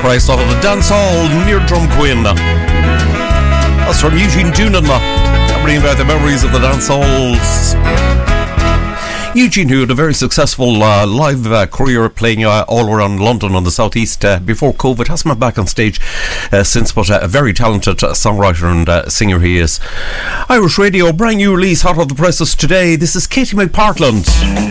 Price out of the Dancehall near Drumquin. That's from Eugene Doonan, bringing back the memories of the dancehalls. Eugene, who had a very successful live career playing all around London and the southeast before COVID, hasn't been back on stage since, but a very talented songwriter and singer he is. Irish Radio, brand new release hot off the presses today. This is Katie McPartland.